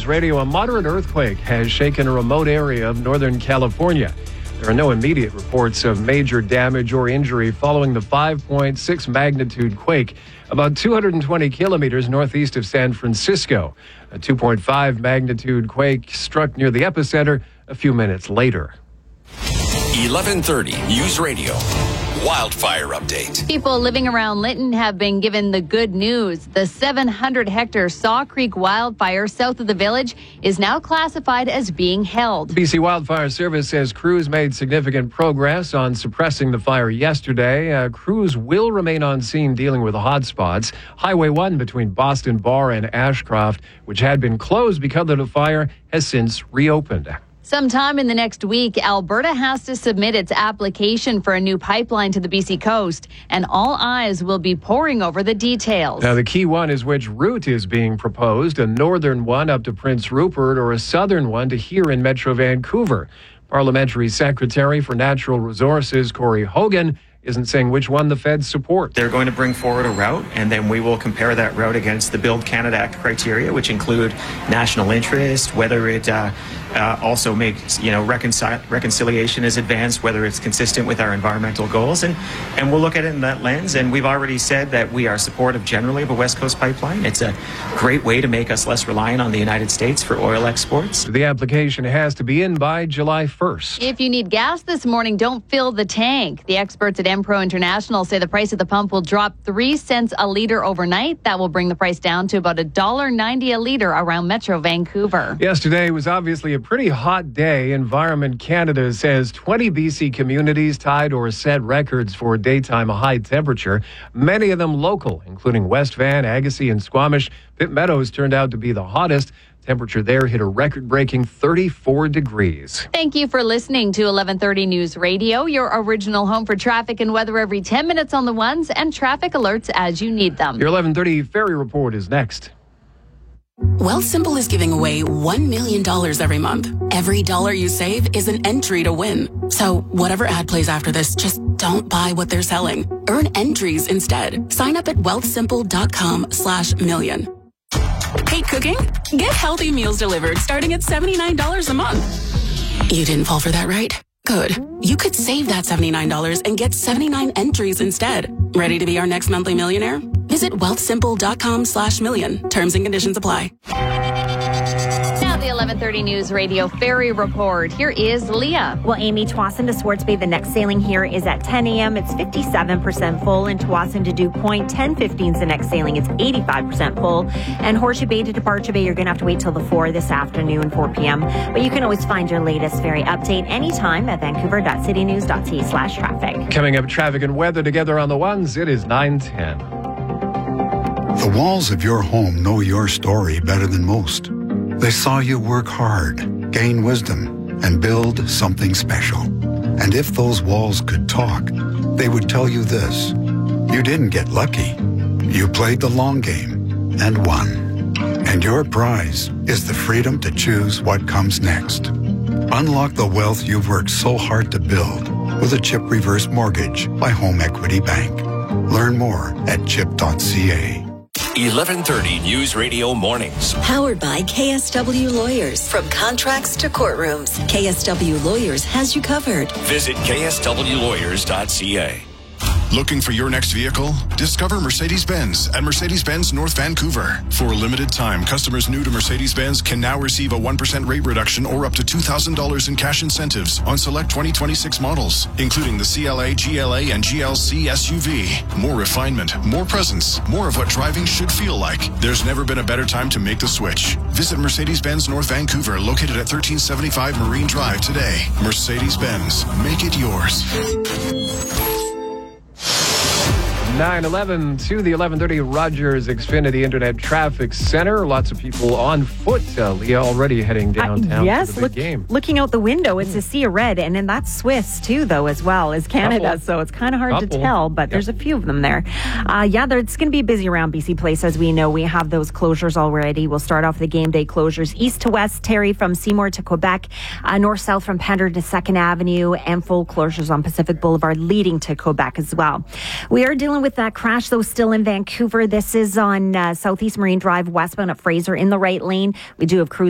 News Radio. A moderate earthquake has shaken a remote area of Northern California. There are no immediate reports of major damage or injury following the 5.6 magnitude quake about 220 kilometers northeast of San Francisco. A 2.5 magnitude quake struck near the epicenter a few minutes later. 1130 News Radio. Wildfire update. People living around Lytton have been given the good news. The 700-hectare Saw Creek wildfire south of the village is now classified as being held. BC Wildfire Service says crews made significant progress on suppressing the fire yesterday. Crews will remain on scene dealing with the hotspots. Highway 1 between Boston Bar and Ashcroft, which had been closed because of the fire, has since reopened. Sometime in the next week, Alberta has to submit its application for a new pipeline to the BC coast, and all eyes will be poring over the details. Now, the key one is which route is being proposed, a northern one up to Prince Rupert or a southern one to here in Metro Vancouver. Parliamentary Secretary for Natural Resources, Corey Hogan, isn't saying which one the feds support. They're going to bring forward a route, and then we will compare that route against the Build Canada Act criteria, which include national interest, whether it also makes, reconciliation is advanced, whether it's consistent with our environmental goals, and we'll look at it in that lens. And we've already said that we are supportive generally of a West Coast pipeline. It's a great way to make us less reliant on the United States for oil exports. The application has to be in by July 1st. If you need gas this morning, don't fill the tank. The experts at Empro International say the price at the pump will drop 3 cents a litre overnight. That will bring the price down to about $1.90 a litre around Metro Vancouver. Yesterday was obviously a pretty hot day. Environment Canada says 20 BC communities tied or set records for daytime high temperature, many of them local, including West Van, Agassiz, and Squamish. Pitt Meadows turned out to be the hottest. Temperature there hit a record-breaking 34 degrees. Thank you for listening to 1130 News Radio, your original home for traffic and weather every 10 minutes on the ones and traffic alerts as you need them. Your 1130 Ferry Report is next. Wealthsimple is giving away $1 million every month. Every dollar you save is an entry to win. So whatever ad plays after this, just don't buy what they're selling. Earn entries instead. Sign up at wealthsimple.com/million. Hate cooking? Get healthy meals delivered starting at $79 a month. You didn't fall for that, right? Good. You could save that $79 and get 79 entries instead. Ready to be our next monthly millionaire? Visit wealthsimple.com/million. Terms and conditions apply. Now the 1130 News Radio Ferry Report. Here is Leah. Well, Amy, Tsawwassen to Swartz Bay, the next sailing here is at 10 a.m. It's 57% full. And Tsawwassen to Dew Point, 10:15 is the next sailing. It's 85% full. And Horseshoe Bay to Departure Bay, you're going to have to wait till the 4 this afternoon, 4 p.m. But you can always find your latest ferry update anytime at vancouver.citynews.ca/traffic. Coming up, traffic and weather together on the ones. It is 9:10. The walls of your home know your story better than most. They saw you work hard, gain wisdom, and build something special. And if those walls could talk, they would tell you this: you didn't get lucky. You played the long game and won. And your prize is the freedom to choose what comes next. Unlock the wealth you've worked so hard to build with a CHIP reverse mortgage by Home Equity Bank. Learn more at chip.ca. 1130 News Radio Mornings. Powered by KSW Lawyers. From contracts to courtrooms, KSW Lawyers has you covered. Visit kswlawyers.ca. Looking for your next vehicle? Discover Mercedes-Benz at Mercedes-Benz North Vancouver. For a limited time, customers new to Mercedes-Benz can now receive a 1% rate reduction or up to $2,000 in cash incentives on select 2026 models, including the CLA, GLA, and GLC SUV. More refinement, more presence, more of what driving should feel like. There's never been a better time to make the switch. Visit Mercedes-Benz North Vancouver, located at 1375 Marine Drive today. Mercedes-Benz, make it yours. 9:11 to the 1130 Rogers Xfinity Internet Traffic Center. Lots of people on foot, Leah, already heading downtown yes, to the big game. Looking out the window, it's a sea of red, and then that's Swiss too, though, as well as Canada. So it's kind of hard to tell, but there's a few of them there. It's going to be busy around BC Place, as we know. We have those closures already. We'll start off the game day closures east to west, Terry from Seymour to Quebec, north-south from Pender to 2nd Avenue, and full closures on Pacific Boulevard leading to Quebec as well. We are dealing with that crash, though, still in Vancouver. This is on Southeast Marine Drive, westbound at Fraser in the right lane. We do have crews